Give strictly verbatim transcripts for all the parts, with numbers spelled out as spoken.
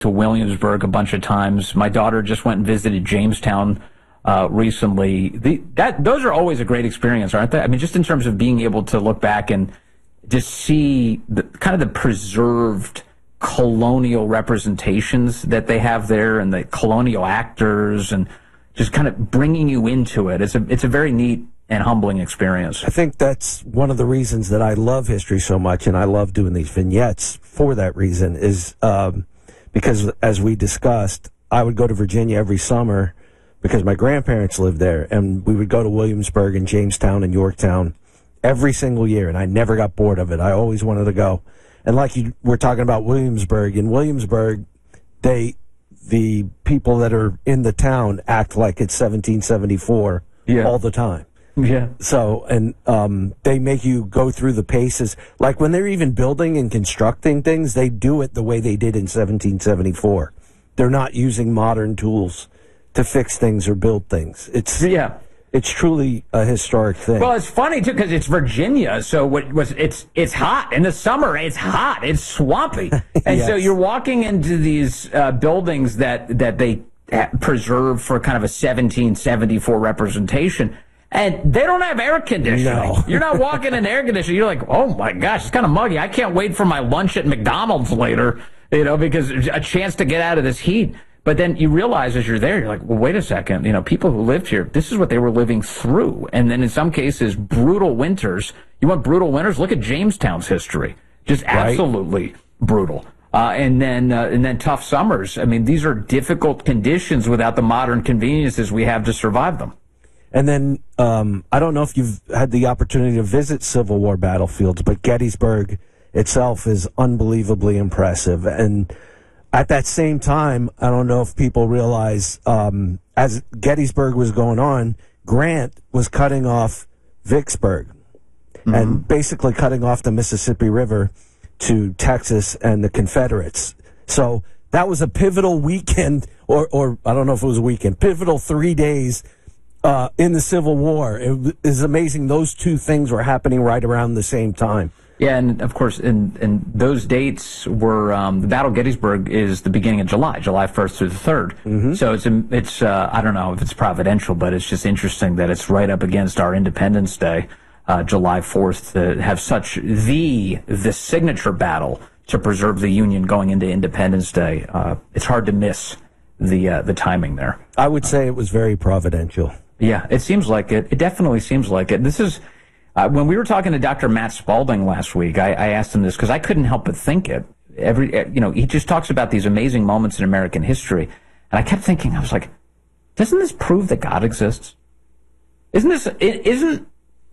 to Williamsburg a bunch of times. My daughter just went and visited Jamestown uh, recently. The, that those are always a great experience, aren't they? I mean, just in terms of being able to look back and just see the kind of the preserved colonial representations that they have there, and the colonial actors, and just kind of bringing you into it. It's a it's a very neat and humbling experience. I think that's one of the reasons that I love history so much, and I love doing these vignettes for that reason, is um, because, as we discussed, I would go to Virginia every summer because my grandparents lived there, and we would go to Williamsburg and Jamestown and Yorktown every single year, and I never got bored of it. I always wanted to go. And like you were talking about Williamsburg, in Williamsburg, they the people that are in the town act like it's seventeen seventy-four yeah. all the time. Yeah. So, and um, they make you go through the paces. Like when they're even building and constructing things, they do it the way they did in seventeen seventy-four. They're not using modern tools to fix things or build things. It's yeah. It's truly a historic thing. Well, it's funny too because it's Virginia, so what was it's it's hot in the summer. It's hot. It's swampy, and yes. so you're walking into these uh, buildings that that they preserve for kind of a seventeen seventy-four representation. And they don't have air conditioning. No. You're not walking in air conditioning. You're like, oh, my gosh, it's kind of muggy. I can't wait for my lunch at McDonald's later, you know, because there's a chance to get out of this heat. But then you realize as you're there, you're like, well, wait a second. You know, people who lived here, this is what they were living through. And then in some cases, brutal winters. You want brutal winters? Look at Jamestown's history. Just absolutely right. brutal. Uh, and then uh, and then tough summers. I mean, these are difficult conditions without the modern conveniences we have to survive them. And then, um, I don't know if you've had the opportunity to visit Civil War battlefields, but Gettysburg itself is unbelievably impressive. And at that same time, I don't know if people realize, um, as Gettysburg was going on, Grant was cutting off Vicksburg mm-hmm. and basically cutting off the Mississippi River to Texas and the Confederates. So that was a pivotal weekend, or, or I don't know if it was a weekend, pivotal three days Uh, in the Civil War. It is amazing those two things were happening right around the same time. Yeah, and of course, and, and those dates were, um, the Battle of Gettysburg is the beginning of July, July first through the third. Mm-hmm. So it's, it's uh, I don't know if it's providential, but it's just interesting that it's right up against our Independence Day, uh, July fourth, to have such the, the signature battle to preserve the Union going into Independence Day. Uh, it's hard to miss the, uh, the timing there. I would say it was very providential. Yeah, it seems like it. It definitely seems like it. This is, uh, when we were talking to Doctor Matt Spaulding last week, I, I asked him this because I couldn't help but think it. Every, you know, he just talks about these amazing moments in American history. And I kept thinking, I was like, doesn't this prove that God exists? Isn't this, isn't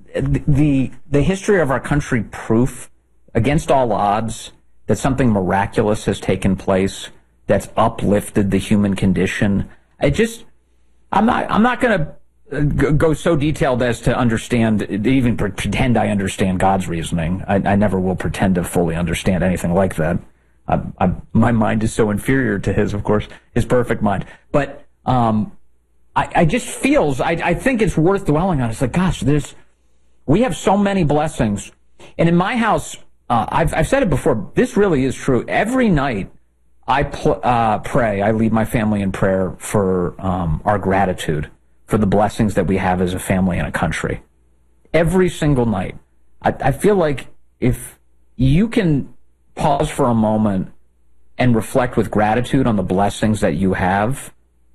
the, the history of our country proof against all odds that something miraculous has taken place that's uplifted the human condition? I just, I'm not, I'm not going to go so detailed as to understand, even pretend I understand God's reasoning. I, I never will pretend to fully understand anything like that. I, I, my mind is so inferior to his, of course, his perfect mind. But um, I, I just feels, I, I think it's worth dwelling on. It's like, gosh, there's, we have so many blessings. And in my house, uh, I've, I've said it before, this really is true. Every night I pl- uh, pray, I lead my family in prayer for um, our gratitude for the blessings that we have as a family and a country. Every single night. I, I feel like if you can pause for a moment and reflect with gratitude on the blessings that you have,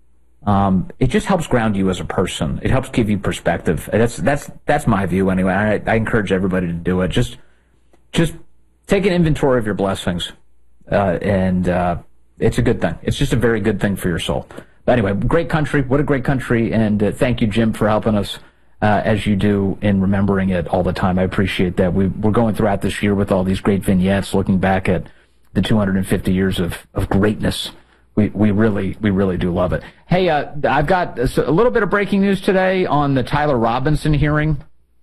um, it just helps ground you as a person. It helps give you perspective. That's that's that's my view anyway. I, I encourage everybody to do it. Just just take an inventory of your blessings, uh, and uh, it's a good thing. It's just a very good thing for your soul. But anyway, great country. What a great country. And uh, thank you, Jim, for helping us uh, as you do in remembering it all the time. I appreciate that. We, we're going throughout this year with all these great vignettes, looking back at the two hundred fifty years of, of greatness. We, we really, we really do love it. Hey, uh, I've got a little bit of breaking news today on the Tyler Robinson hearing.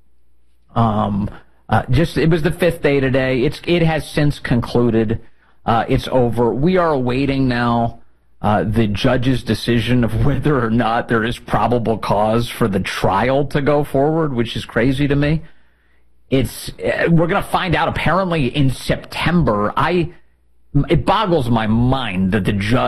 Um, uh, just, it was the fifth day today. It's, it has since concluded. Uh, it's over. We are awaiting now Uh, the judge's decision of whether or not there is probable cause for the trial to go forward, which is crazy to me. It's, uh, we're going to find out apparently in September. I, it boggles my mind that the judge